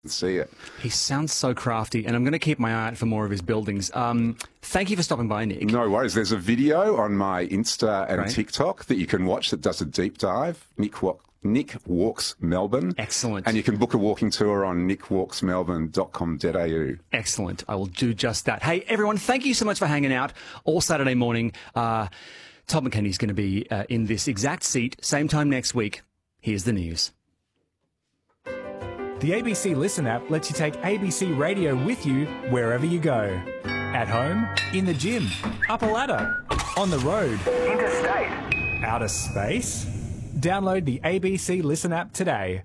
see it. He sounds so crafty, and I'm going to keep my eye out for more of his buildings. Thank you for stopping by, Nick. No worries. There's a video on my Insta and Great. TikTok that you can watch that does a deep dive. Nick Walks Melbourne. Excellent. And you can book a walking tour on nickwalksmelbourne.com.au. Excellent. I will do just that. Hey, everyone, thank you so much for hanging out all Saturday morning. Todd McKenney's going to be in this exact seat, same time next week. Here's the news. The ABC Listen app lets you take ABC Radio with you wherever you go. At home, in the gym, up a ladder, on the road, interstate, outer space. Download the ABC Listen app today.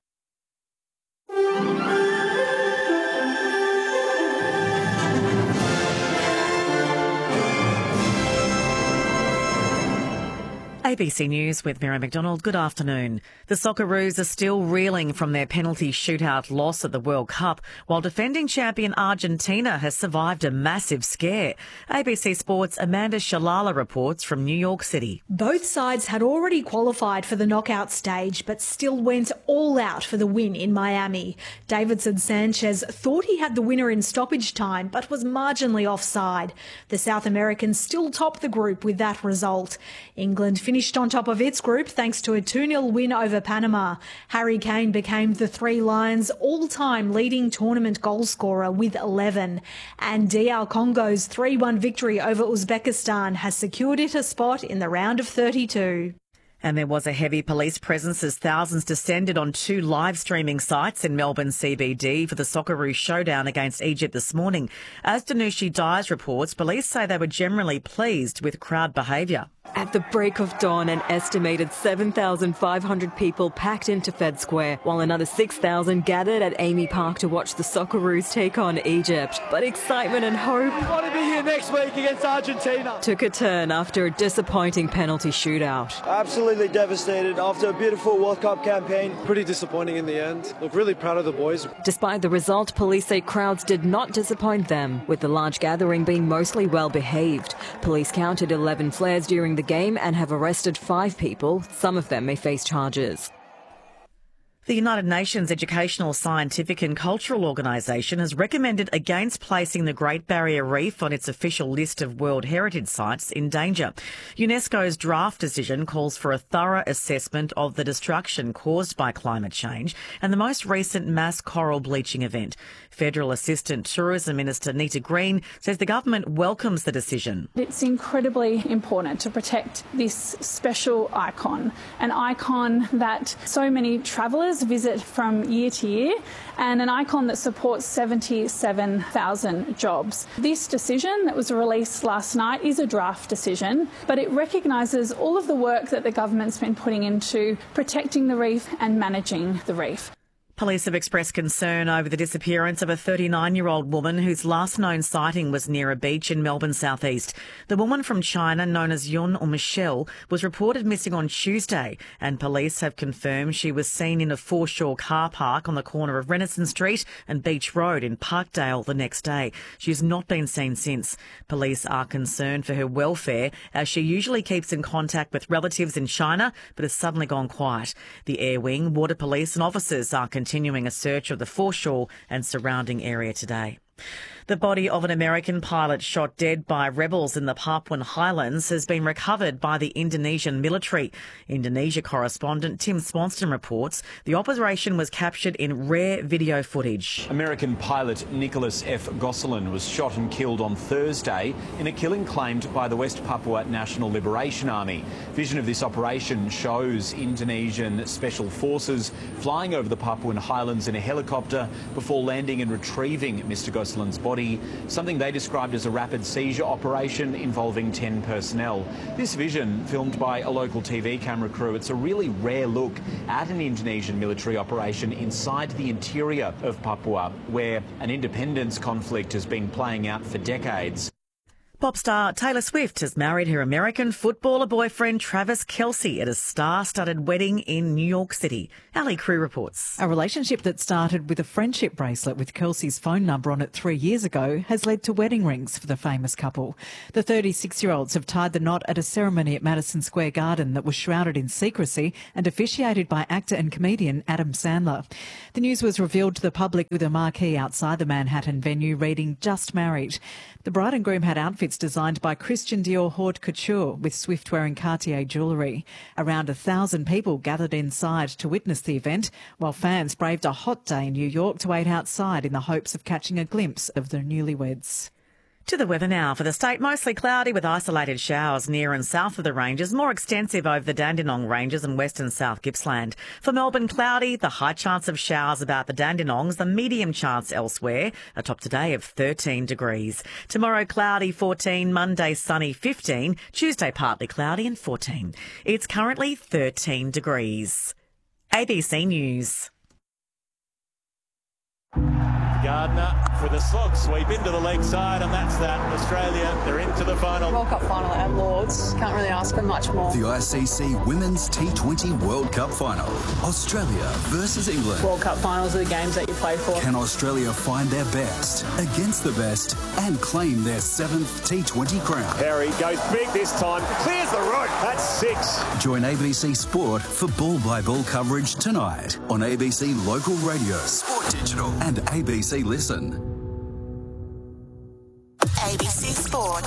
ABC News with Mary McDonald. Good afternoon. The Socceroos are still reeling from their penalty shootout loss at the World Cup, while defending champion Argentina has survived a massive scare. ABC Sports' Amanda Shalala reports from New York City. Both sides had already qualified for the knockout stage, but still went all out for the win in Miami. Davidson Sanchez thought he had the winner in stoppage time, but was marginally offside. The South Americans still top the group with that result. England finished on top of its group thanks to a 2-0 win over Panama. Harry Kane became the Three Lions' all-time leading tournament goal scorer with 11. And DR Congo's 3-1 victory over Uzbekistan has secured it a spot in the round of 32. And there was a heavy police presence as thousands descended on 2 live streaming sites in Melbourne CBD for the Socceroos showdown against Egypt this morning. As Danushi Dyers reports, police say they were generally pleased with crowd behaviour. At the break of dawn, an estimated 7,500 people packed into Fed Square, while another 6,000 gathered at Amy Park to watch the Socceroos take on Egypt. But excitement and hope We want to be here next week against Argentina. took a turn after a disappointing penalty shootout. Absolutely devastated after a beautiful World Cup campaign. Pretty disappointing in the end. Look, really proud of the boys. Despite the result, police say crowds did not disappoint them, with the large gathering being mostly well behaved. Police counted 11 flares during the game and have arrested 5 people. Some of them may face charges. The United Nations Educational, Scientific and Cultural Organisation has recommended against placing the Great Barrier Reef on its official list of World Heritage Sites in danger. UNESCO's draft decision calls for a thorough assessment of the destruction caused by climate change and the most recent mass coral bleaching event. Federal Assistant Tourism Minister Nita Green says the government welcomes the decision. It's incredibly important to protect this special icon, an icon that so many travellers visit from year to year, and an icon that supports 77,000 jobs. This decision that was released last night is a draft decision, but it recognises all of the work that the government's been putting into protecting the reef and managing the reef. Police have expressed concern over the disappearance of a 39-year-old woman whose last known sighting was near a beach in Melbourne southeast. The woman from China, known as Yun or Michelle, was reported missing on Tuesday, and police have confirmed she was seen in a foreshore car park on the corner of Renison Street and Beach Road in Parkdale the next day. She has not been seen since. Police are concerned for her welfare, as she usually keeps in contact with relatives in China, but has suddenly gone quiet. The Air Wing, Water Police and officers are continuing a search of the foreshore and surrounding area today. The body of an American pilot shot dead by rebels in the Papuan Highlands has been recovered by the Indonesian military. Indonesia correspondent Tim Swanston reports the operation was captured in rare video footage. American pilot Nicholas F. Gosselin was shot and killed on Thursday in a killing claimed by the West Papua National Liberation Army. Vision of this operation shows Indonesian special forces flying over the Papuan Highlands in a helicopter before landing and retrieving Mr. Gosselin's body, something they described as a rapid seizure operation involving 10 personnel. This vision, filmed by a local TV camera crew, it's a really rare look at an Indonesian military operation inside the interior of Papua, where an independence conflict has been playing out for decades. Pop star Taylor Swift has married her American footballer boyfriend Travis Kelce at a star-studded wedding in New York City. Ali Crew reports. A relationship that started with a friendship bracelet with Kelce's phone number on it 3 years ago has led to wedding rings for the famous couple. The 36-year-olds have tied the knot at a ceremony at Madison Square Garden that was shrouded in secrecy and officiated by actor and comedian Adam Sandler. The news was revealed to the public with a marquee outside the Manhattan venue reading "Just Married." The bride and groom had outfits designed by Christian Dior Haute Couture, with Swift wearing Cartier jewellery. Around 1,000 people gathered inside to witness the event, while fans braved a hot day in New York to wait outside in the hopes of catching a glimpse of the newlyweds. To the weather now. For the state, mostly cloudy with isolated showers near and south of the ranges, more extensive over the Dandenong Ranges and western South Gippsland. For Melbourne, cloudy, the high chance of showers about the Dandenongs, the medium chance elsewhere, a top today of 13 degrees. Tomorrow, cloudy, 14, Monday, sunny, 15, Tuesday, partly cloudy and 14. It's currently 13 degrees. ABC News. Gardner with a slog sweep into the leg side, and that's that. Australia, they're into the final. World Cup final at Lords. Can't really ask for much more. The ICC Women's T20 World Cup final. Australia versus England. World Cup finals are the games that you play for. Can Australia find their best against the best and claim their 7th T20 crown? Perry goes big this time. Clears the road. That's 6. Join ABC Sport for ball-by-ball coverage tonight on ABC Local Radio, Sport Digital and ABC Listen. ABC Sport.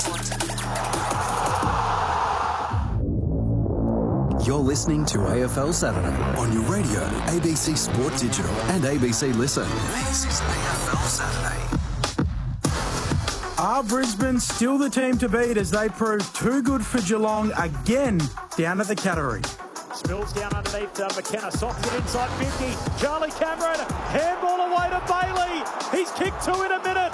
You're listening to AFL Saturday on your radio, ABC Sport Digital and ABC Listen. This is AFL Saturday. Are Brisbane still the team to beat as they prove too good for Geelong again down at the Cattery? Spills down underneath McKenna, socks it inside 50. Charlie Cameron, handball away to Bailey. He's kicked 2 in a minute.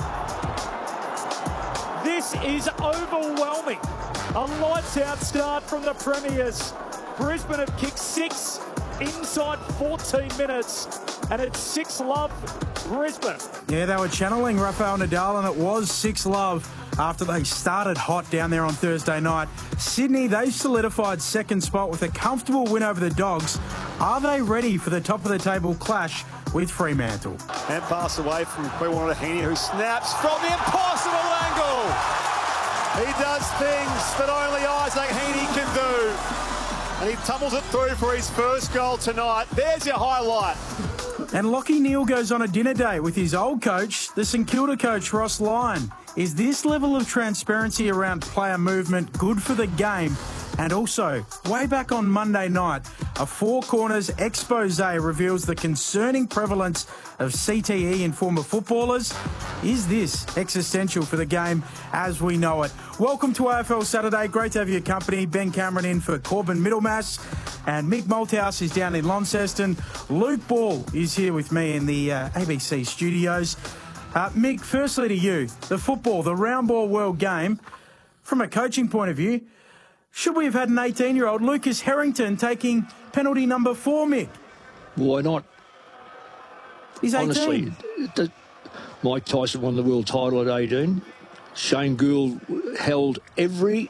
This is overwhelming. A lights-out start from the Premiers. Brisbane have kicked 6 inside 14 minutes, and it's 6-love Brisbane. Yeah, they were channeling Rafael Nadal, and it was 6-love after they started hot down there on Thursday night. Sydney, they've solidified second spot with a comfortable win over the Dogs. Are they ready for the top-of-the-table clash with Fremantle? And pass away from Quewanda Heaney, who snaps from the impossible angle. He does things that only Isaac Heaney can do. And he tumbles it through for his first goal tonight. There's your highlight. And Lachie Neale goes on a dinner date with his old coach, the St Kilda coach, Ross Lyon. Is this level of transparency around player movement good for the game? And also, way back on Monday night, a Four Corners expose reveals the concerning prevalence of CTE in former footballers. Is this existential for the game as we know it? Welcome to AFL Saturday. Great to have your company. Ben Cameron in for Corbin Middlemass. And Mick Malthouse is down in Launceston. Luke Ball is here with me in the ABC studios. Mick, firstly to you, the football, the round ball world game, from a coaching point of view, should we have had an 18-year-old Lucas Harrington taking penalty number 4, Mick? Why not? He's 18. Honestly, Mike Tyson won the world title at 18. Shane Gould held every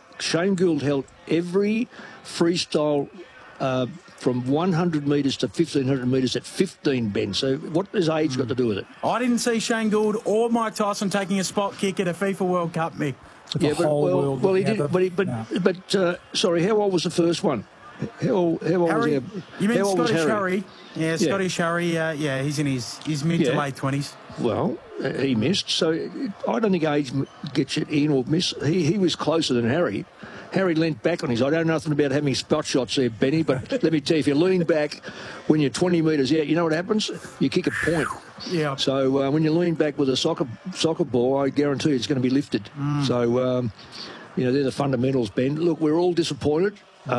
freestyle from 100 metres to 1,500 metres at 15, Ben. So what has age got to do with it? I didn't see Shane Gould or Mike Tyson taking a spot kick at a FIFA World Cup, Mick. Yeah, but he did. Sorry, how old was the first one? How old Harry, was he? You mean how old was Scottish Harry? Yeah, Scottish Harry. Yeah, he's in his mid to late 20s. Well, he missed. So I don't think age gets it in or miss. He was closer than Harry. Harry leant back on his. I don't know nothing about having spot shots there, Benny, but let me tell you, if you lean back when you're 20 metres out, you know what happens? You kick a point. Yeah. So when you lean back with a soccer ball, I guarantee it's going to be lifted. So, they're the fundamentals, Ben. Look, we're all disappointed.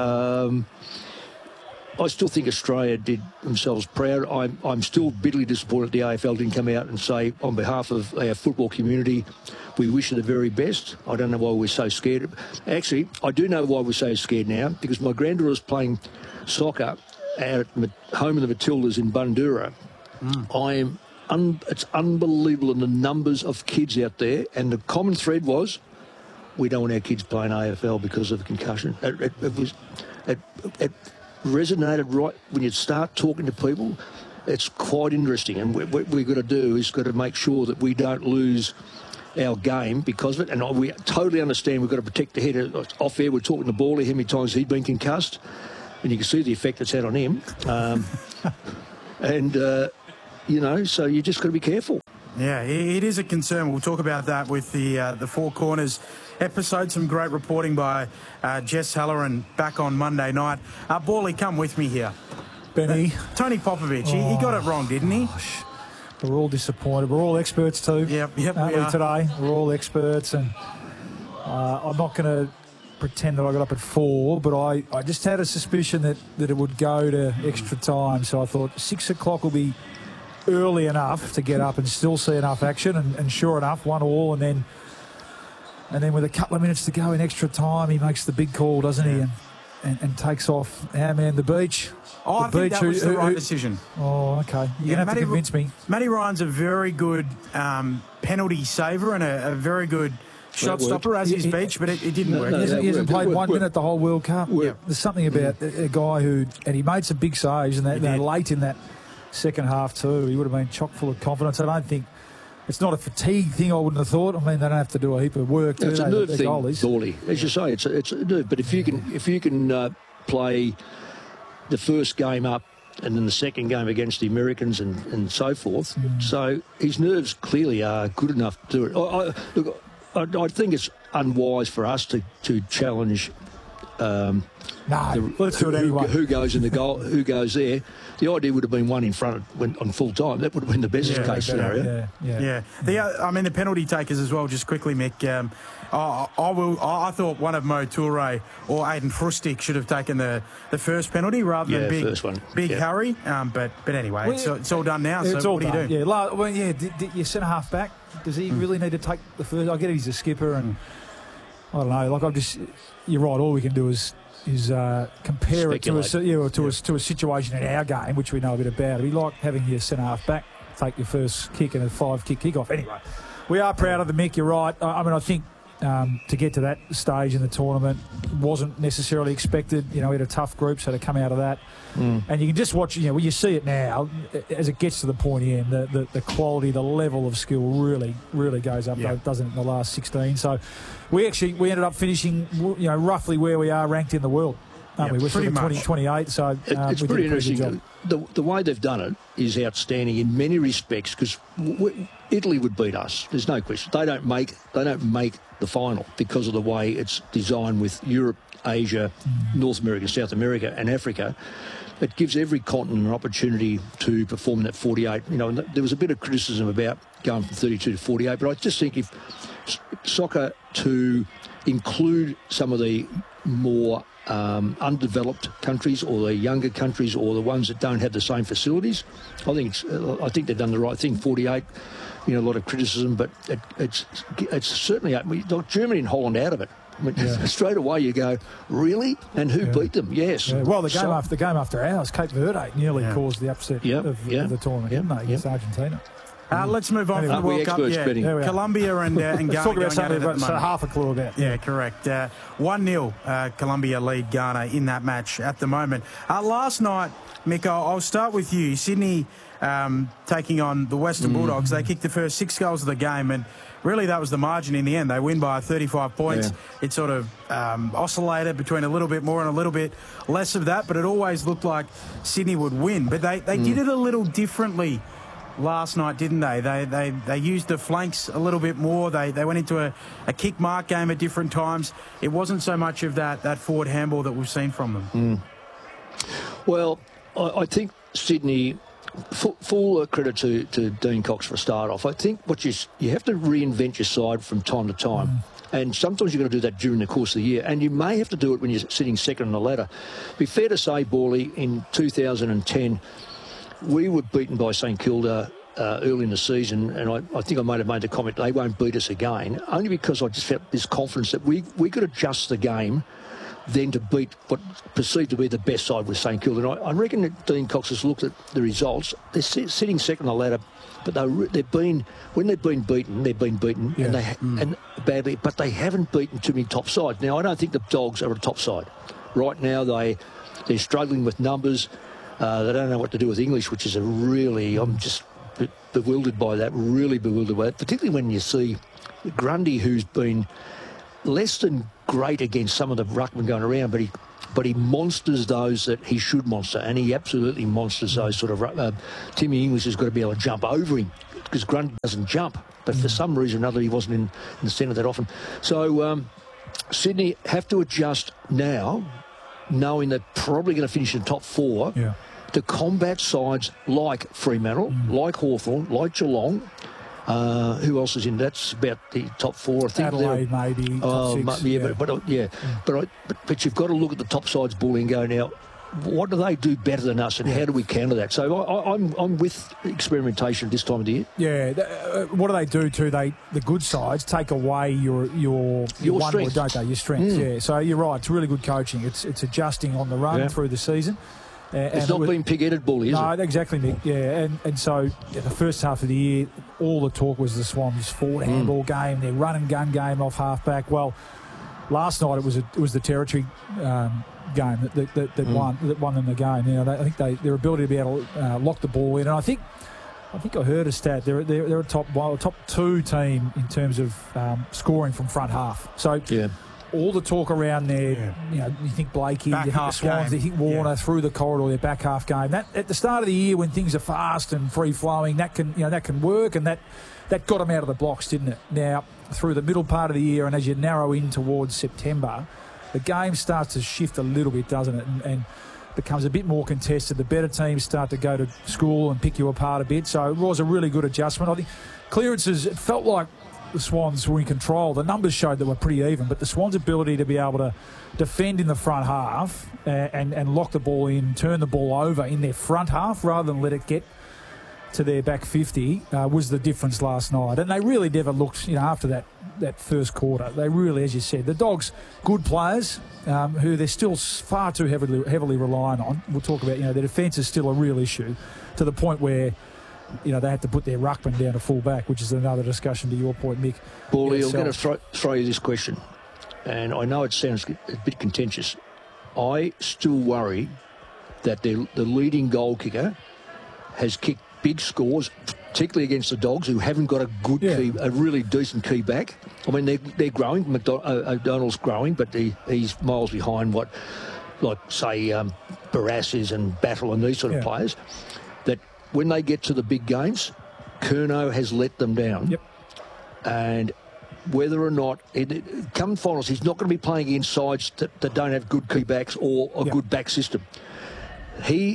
I still think Australia did themselves proud. I'm still bitterly disappointed the AFL didn't come out and say, on behalf of our football community, we wish you the very best. I don't know why we're so scared. Actually, I do know why we're so scared now, because my granddaughter was playing soccer at home of the Matildas in Bundoora. It's unbelievable in the numbers of kids out there, and the common thread was we don't want our kids playing AFL because of concussion. It resonated right when you start talking to people. It's quite interesting, and what we've got to do is got to make sure that we don't lose our game because of it. And we totally understand we've got to protect the head. Off air, we're talking to Bally how many times he'd been concussed, and you can see the effect it's had on him. So you just got to be careful. Yeah, it is a concern. We'll talk about that with the Four Corners episode. Some great reporting by Jess Halloran back on Monday night. Bally, come with me here. Benny. Tony Popovich, he got it wrong, didn't he? We're all disappointed. We're all experts too. Yep, we are. Today. We're all experts, and I'm not going to pretend that I got up at 4, but I just had a suspicion that it would go to extra time. So I thought 6 o'clock will be early enough to get up and still see enough action, and sure enough, 1-1, and then with a couple of minutes to go in extra time, he makes the big call, doesn't he? And takes off our man, the Beach. I think that was the right decision. Oh, okay. You're going to have to convince me. Matty Ryan's a very good penalty saver and a very good shot stopper, as is Beach, but it didn't work. He hasn't played 1 minute the whole World Cup. There's something about a guy and he made some big saves, and that late in that second half too, he would have been chock full of confidence. I don't think it's not a fatigue thing, I wouldn't have thought. I mean, they don't have to do a heap of work. It's a nerve thing, Thorley. As you say, it's a nerve. But if you can play the first game up and then the second game against the Americans and so forth, so his nerves clearly are good enough to do it. I think it's unwise for us to challenge. Let's do it anyway. Who goes in the goal? Who goes there? The idea would have been one in front on full time. That would have been the best case scenario. The penalty takers as well. Just quickly, Mick. I thought one of Mo Toure or Aiden Frustic should have taken the first penalty rather than Big Harry. But anyway, it's all done now. So what do you do? Your centre half back. Does he really need to take the first? I get he's a skipper, and I don't know. You're right. All we can do is compare it to a situation in our game, which we know a bit about. It'd be like having your centre half back take your first kick in a 5-kick kickoff. Anyway, we are proud of the Mick. You're right. I think to get to that stage in the tournament wasn't necessarily expected. We had a tough group, so to come out of that, and you can just watch. When you see it now, as it gets to the pointy end, the quality, the level of skill really goes up. Doesn't it, in the last 16? So we ended up finishing, roughly where we are ranked in the world. We're sort of 2028, so it's pretty interesting. The way they've done it is outstanding in many respects, because Italy would beat us. There's no question. They don't make the final because of the way it's designed with Europe, Asia, North America, South America, and Africa. It gives every continent an opportunity to perform in that 48. There was a bit of criticism about going from 32 to 48, but I just think if soccer to include some of the more undeveloped countries or the younger countries or the ones that don't have the same facilities, I think they've done the right thing. 48, a lot of criticism, but it's certainly like Germany and Holland out of it. Straight away you go, really? And who beat them? Yes. Yeah. Well, the game after ours, Cape Verde nearly caused the upset of the tournament, didn't they, against Argentina? Let's move on to the World Cup. Colombia and Ghana. Let's talk about something about half a clue about. Yeah, correct. 1-0 Colombia lead Ghana in that match at the moment. Last night, Mick, I'll start with you. Sydney taking on the Western Bulldogs. They kicked the first 6 goals of the game, and really that was the margin in the end. They win by 35 points. Yeah. It sort of oscillated between a little bit more and a little bit less of that, but it always looked like Sydney would win. But they did it a little differently last night, didn't they? They used the flanks a little bit more. They went into a kick mark game at different times. It wasn't so much of that forward handball that we've seen from them. Well, I think Sydney, full credit to Dean Cox for a start off. I think you have to reinvent your side from time to time. And sometimes you're going to do that during the course of the year. And you may have to do it when you're sitting second on the ladder. Be fair to say, Bally, in 2010, we were beaten by St Kilda early in the season, and I think I might have made the comment, they won't beat us again, only because I just felt this confidence that we could adjust the game then to beat what perceived to be the best side with St Kilda. And I reckon that Dean Cox has looked at the results. They're sitting second on the ladder, but when they've been beaten, they've been beaten. Yeah. And badly, but they haven't beaten too many top sides. Now, I don't think the Dogs are a top side. Right now, they're struggling with numbers. They don't know what to do with English, which is I'm just bewildered by that, really bewildered by that, particularly when you see Grundy, who's been less than great against some of the ruckmen going around, but he monsters those that he should monster, and he absolutely monsters those sort of... Timmy English has got to be able to jump over him, because Grundy doesn't jump, but for some reason or another he wasn't in the centre that often. So Sydney have to adjust now, knowing they're probably going to finish in the top 4, to combat sides like Fremantle, like Hawthorn, like Geelong. Who else is in? That's about the top 4. I think Adelaide, maybe top 6. Yeah, but you've got to look at the top sides bullying and go, now, what do they do better than us, and how do we counter that? So I'm with experimentation this time of the year. Yeah, what do they do too? The good sides take away your one strength, don't they? Your strength. Yeah. So you're right. It's really good coaching. It's adjusting on the run through the season. It's not being pig-headed bully, is it? No, exactly, Nick. Yeah, and so the first half of the year, all the talk was the Swans forward handball game, their run and gun game off halfback. Well, last night it was the Territory game that won them the game. You know, I think their ability to be able to lock the ball in, and I think I heard a stat. They're a top 2 team in terms of scoring from front half. So. Yeah. All the talk around there, you know, you think Blakey, you think the Swans, you think Warner through the corridor, their back half game. That at the start of the year when things are fast and free flowing, that can work, and that got them out of the blocks, didn't it? Now through the middle part of the year, and as you narrow in towards September, the game starts to shift a little bit, doesn't it? And becomes a bit more contested. The better teams start to go to school and pick you apart a bit. So it was a really good adjustment. I think clearances. It felt like the Swans were in control. The numbers showed they were pretty even, but the Swans' ability to be able to defend in the front half and lock the ball in, turn the ball over in their front half rather than let it get to their back 50 was the difference last night. And they really never looked, after that first quarter, they really, as you said, the Dogs, good players who they're still far too heavily reliant on. We'll talk about, their defence is still a real issue to the point where they had to put their ruckman down to full back, which is another discussion to your point, Mick. Paulie, I'm going to throw you this question, and I know it sounds a bit contentious. I still worry that the leading goal kicker has kicked big scores, particularly against the Dogs, who haven't got a good key, a really decent key back. I mean, they're growing. O'Donnell's growing, but he's miles behind what, say, Barras is and Battle and these sort of players. That when they get to the big games, Curnow has let them down. Yep. And whether or not, come finals, he's not going to be playing against sides that don't have good key backs or a good back system. He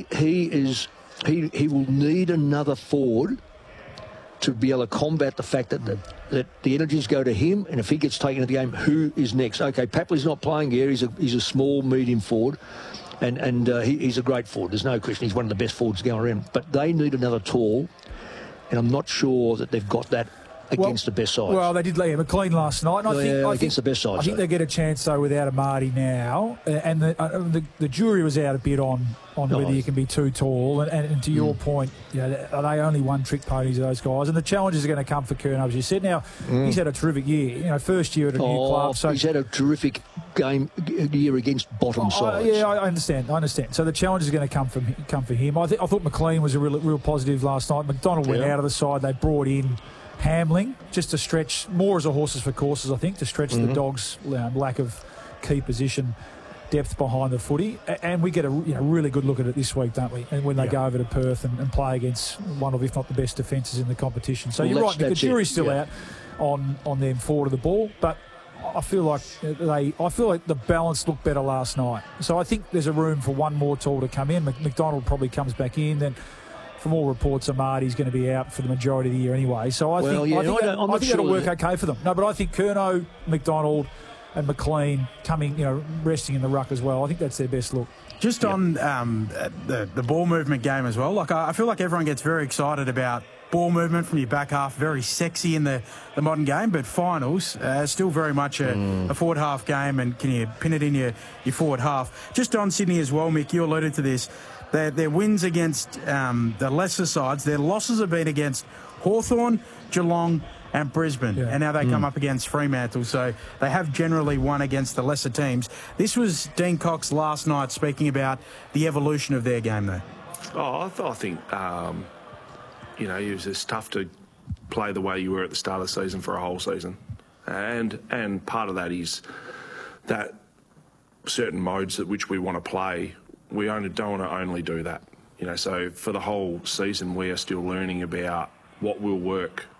will need another forward to be able to combat the fact that the energies go to him, and if he gets taken to the game, who is next? Okay, Papley's not playing here. He's a small, medium forward. And he's a great forward. There's no question. He's one of the best forwards going around. But they need another tall, and I'm not sure that they've got that against the best sides. Well, they did Liam McLean last night. And I think against the best sides. I think they get a chance, though, without Amati now. And the jury was out a bit on whether you can be too tall. And to your point, are they only one-trick ponies, those guys? And the challenges are going to come for Curnow, as you said. Now, he's had a terrific year. First year at a new club. So he's had a terrific year against bottom sides. I understand. So the challenge is going to come for him. I thought McLean was a real positive last night. McDonald went out of the side. They brought in Hamling just to stretch more as a horses for courses, I think, to stretch the Dogs' lack of key position depth behind the footy, and we get a really good look at it this week, don't we? And when they go over to Perth and play against one of, if not the best defences in the competition. So you're right, the jury's still out on them forward of the ball, but I feel like the balance looked better last night. So I think there's a room for one more tall to come in. McDonald probably comes back in, then. From all reports, Amati's going to be out for the majority of the year anyway. So I think that'll work okay for them. No, but I think Curnow, McDonald and McLean resting in the ruck as well. I think that's their best look. Just on the ball movement game as well. I feel like everyone gets very excited about ball movement from your back half, very sexy in the modern game, but finals still very much a forward half game, and can you pin it in your forward half? Just on Sydney as well, Mick, you alluded to this. Their wins against the lesser sides, their losses have been against Hawthorn, Geelong and Brisbane, and now they come up against Fremantle. So they have generally won against the lesser teams. This was Dean Cox last night speaking about the evolution of their game, though. I think, it's tough to play the way you were at the start of the season for a whole season. And part of that is that certain modes at which we want to play, we don't want to only do that. So for the whole season, we are still learning about what will work